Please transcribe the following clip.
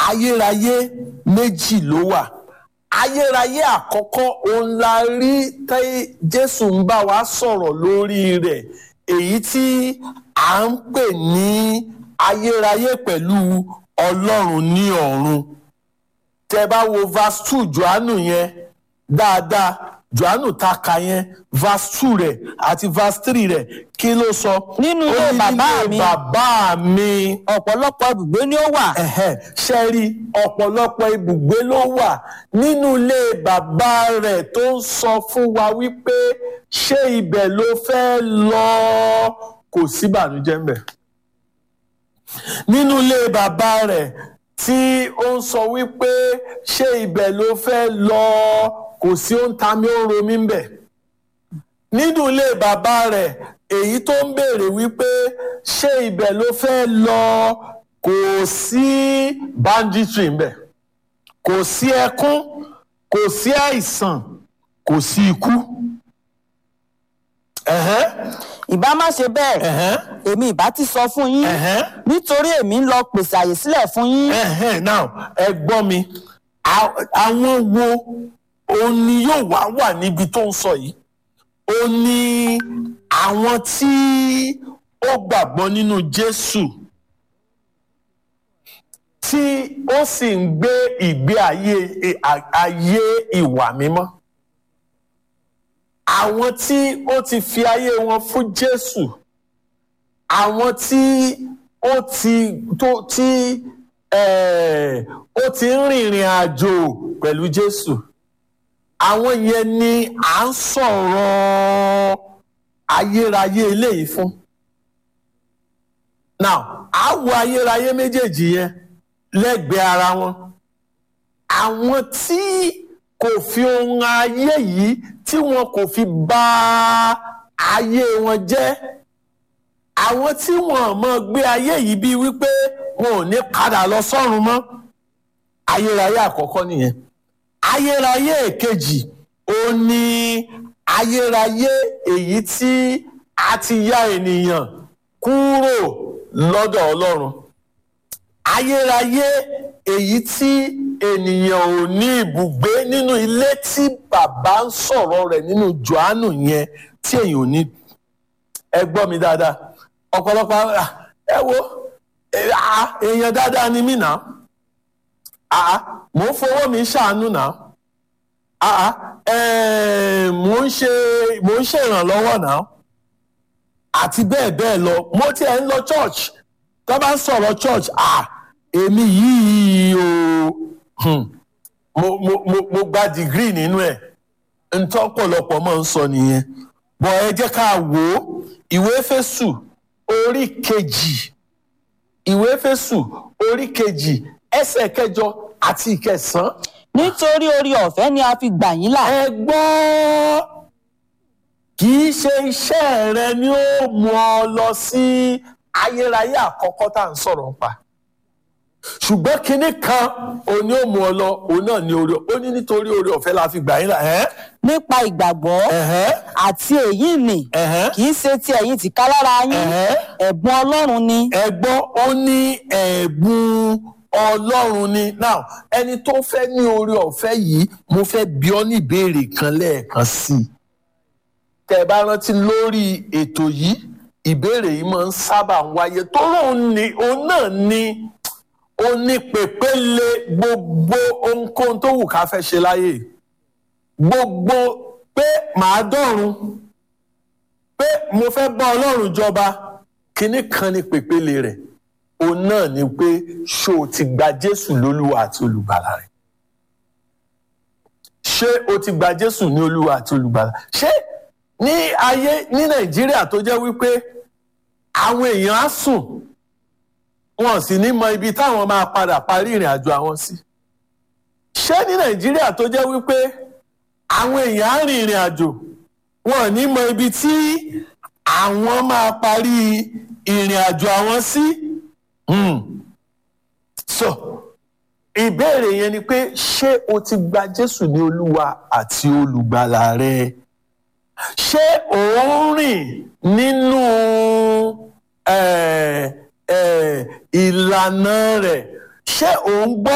ayérayé méjì ló wà. Ayérayé àkọ́kọ́ òun la rí tí Jésù ń bá wa sọ̀rọ̀ lórí rẹ̀, èyí tí à ń pè ní ayérayé pẹ̀lú Ọlọ́run ní ọ̀run. Tẹ́ bá wo verse 2 Jòhánù yẹn dáadáa, Jòhánù ta ka yẹn verse 2 rẹ̀ àti verse 3 rẹ̀ kí ló sọ? Nínú ilé bàbá mi ọ̀pọ̀lọpọ̀ ibùgbé ni ó wà. Ṣé rí, ọ̀pọ̀lọpọ̀ ibùgbé ló wà nínú ilé bàbá rẹ̀ tó ń sọ fún wa wípé ṣé ibẹ̀ ló fẹ́ lọ? Kò sí ìbànújẹ́ ńbẹ̀. Nínú ilé bàbá rẹ̀ tí ó ń sọ wípé ṣé ibẹ̀ ló fẹ́ lọ? Kò sí ó ń ta mí ó ń ro mí ńbẹ̀. Nínú ilé bàbá rẹ̀ èyí tó ń béèrè wípé ṣé ibẹ̀ ló fẹ́ lọ? Kò sí banditry ńbẹ̀, kò sí ẹkún, kò sí àìsàn, kò sí ikú. Ìbá má ṣe bẹ́ẹ̀, èmi ìbá ti sọ fún yín, nítorí èmi ń lọ pèsè àyè sílẹ̀ fún yín. Now ẹ gbọ́ mi, àwọn wo òun ni yóò wà níbi tó ń sọ yìí? Ó ní àwọn tí ó gbàgbọ́ nínú Jésù tí ó sì ń gbé ìgbé ayé ìwà mímọ́. Àwọn tí ó ti fi ayé wọn fún Jésù, àwọn tí ó ti ń rìnrìn àjò pẹ̀lú Jésù. Àwọn yẹn ni à ń sọ̀rọ̀ ayérayé eléyìí fún. Now, a wo ayérayé méjèèjì yẹn lẹ́gbẹ̀ẹ́ ara wọn. Àwọn tí kò fi ohun ayé yìí tí wọn kò fi bà ayé wọn jẹ́. Àwọn tí wọn mọ̀ gbé ayé yìí bíi wípé wọn ò ní padà lọ sọ́run mọ́. Ayérayé àkọ́kọ́ nìyẹn. Ayérayé èkejì ó ní ayérayé èyí tí a ti yá ènìyàn kúrò lọ́dọ̀ Ọlọ́run. Ayérayé èyí tí ènìyàn ò ní ibùgbé nínú ilé tí bàbá ń sọ̀rọ̀ rẹ̀ nínú Jòhánù yẹn tí èyàn ò ní. Ẹ gbọ́ mi dáadáa, ọ̀pọ̀lọpọ̀ ẹ wo èèyàn dáadáa ni mí náà. Mò ń fowó mi ṣàánú náà. Mò ń ṣe ìrànlọ́wọ́ náà. Àti bẹ́ẹ̀ bẹ́ẹ̀ lọ. Mo tiẹ̀ ń lọ church. Tó bá ń sọ̀rọ̀ church, èmi yìí mo gba degree nínú ẹ̀. Ntọ́pọ̀lọpọ̀ máa ń sọ nìyẹn. Bọ̀ ẹ jẹ́ ká wò ó. Ìwé Éfésù orí kejì. Ìwé Éfésù orí kejì ẹsẹ̀ kẹjọ àti ìkẹsàn. Nítorí oore ọ̀fẹ́ ni a fi gbà yín là. Ẹ gbọ́, kì í ṣe iṣẹ́ rẹ ni ó mú ọ lọ sí ayérayé àkọ́kọ́ tá à ń sọ̀rọ̀ nípa. Ṣùgbọ́n kinní kan òun ni ó mú ọ lọ, òun náà ni oore. Ó ní nítorí oore ọ̀fẹ́ la fi gbà yín là. Nípa ìgbàgbọ́ àti èyí nì kì í ṣe ti ẹ̀yin tìkálára yín, ẹ̀bùn Ọlọ́run ni. Ẹ gbọ́, ó ní ẹ̀bùn Ọlọ́run ni. Now, ẹni tó fẹ́ ní oore ọ̀fẹ́ yìí, mo fẹ́ bi ọ́ ní ìbéèrè kan lẹ́ẹ̀kan sí i. Tẹ́ ẹ bá rántí lórí ètò yìí, ìbéèrè yìí máa ń sábà wáyé torí òun náà ni ó ní pèpéle gbogbo ohunkóhun tó wù ká fẹ́ ṣe láyé. Gbogbo pé màá dọ̀run, pé mo fẹ́ bá Ọlọ́run jọba, kinní kan ní pèpéle rẹ̀. Òun náà ni pé ṣé o ti gba Jésù lólúwa àti olùgbàlà rẹ̀? Ṣé o ti gba Jésù ní olúwa àti olùgbàlà? Ṣé ní ayé ní Nàìjíríà tó jẹ́ wípé àwọn èèyàn á sùn wọn sì ní mọ ibi táwọn máa padà parí ìrìn àjò àwọn sí? Ṣé ní Nàìjíríà tó jẹ́ wípé àwọn èèyàn á rìn ìrìn àjò wọn ní mọ ibi tí àwọn máa parí ìrìn àjò àwọn sí? So ìbéèrè yẹn ni pé ṣé o ti gba Jésù ní olúwa àti olùgbàlà rẹ? Ṣé ò ń rìn nínú ìlànà rẹ̀? Ṣé ò ń gbọ́